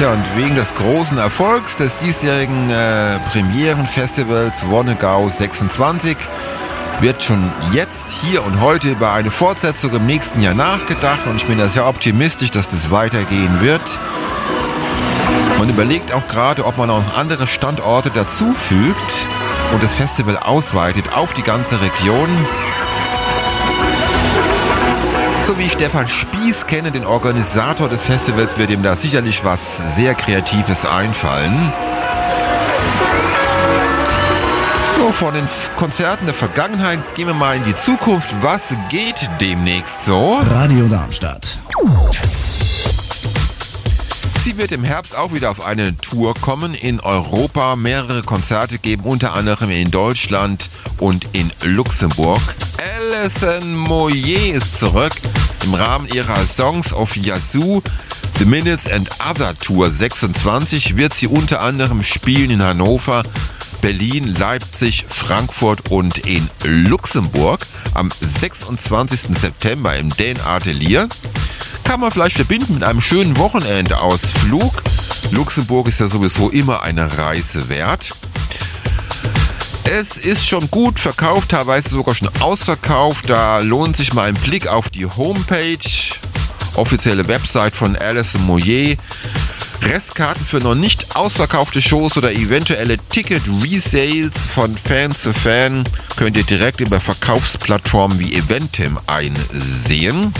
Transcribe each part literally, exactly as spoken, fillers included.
Ja, und wegen des großen Erfolgs des diesjährigen äh, Premierenfestivals Wonnegau sechsundzwanzig wird schon jetzt, hier und heute über eine Fortsetzung im nächsten Jahr nachgedacht und ich bin da sehr optimistisch, dass das weitergehen wird. Man überlegt auch gerade, ob man auch andere Standorte dazufügt und das Festival ausweitet auf die ganze Region. So wie ich Stefan Spieß kenne, den Organisator des Festivals, wird ihm da sicherlich was sehr Kreatives einfallen. So, von den Konzerten der Vergangenheit gehen wir mal in die Zukunft. Was geht demnächst so? Radio Darmstadt. Sie wird im Herbst auch wieder auf eine Tour kommen, in Europa mehrere Konzerte geben, unter anderem in Deutschland und in Luxemburg. Alison Moyet ist zurück im Rahmen ihrer Songs of Yazoo, The Minutes and Other Tour sechsundzwanzig wird sie unter anderem spielen in Hannover, Berlin, Leipzig, Frankfurt und in Luxemburg am sechsundzwanzigsten September im Dan Atelier. Kann man vielleicht verbinden mit einem schönen Wochenendausflug. Luxemburg ist ja sowieso immer eine Reise wert. Es ist schon gut verkauft, teilweise sogar schon ausverkauft. Da lohnt sich mal ein Blick auf die Homepage, offizielle Website von Alison Moyet. Restkarten für noch nicht ausverkaufte Shows oder eventuelle Ticket-Resales von Fan zu Fan könnt ihr direkt über Verkaufsplattformen wie Eventim einsehen.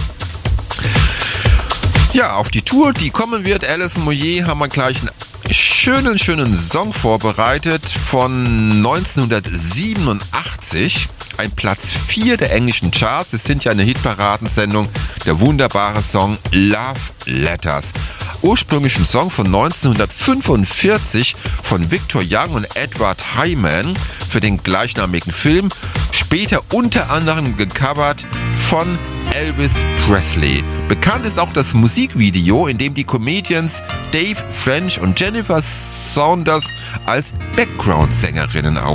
Ja, auf die Tour, die kommen wird, Alison Moyet, haben wir gleich einen schönen, schönen Song vorbereitet von neunzehnhundertsiebenundachtzig. Ein Platz vier der englischen Charts. Wir sind ja eine Hitparadensendung. Der wunderbare Song Love Letters. Ursprünglich ein Song von neunzehnhundertfünfundvierzig von Victor Young und Edward Hyman für den gleichnamigen Film. Später unter anderem gecovert von Elvis Presley. Bekannt ist auch das Musikvideo, in dem die Comedians Dave French und Jennifer Saunders als Background-Sängerinnen auf